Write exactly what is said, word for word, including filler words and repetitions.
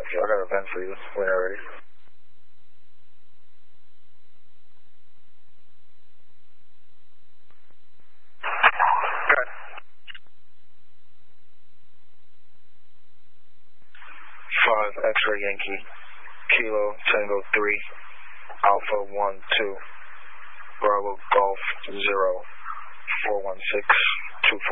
Okay, I got a vent for you when you're ready. Good. Five X-ray Yankee, Kilo Tango three, Alpha one two, Bravo Golf zero, four one six two four.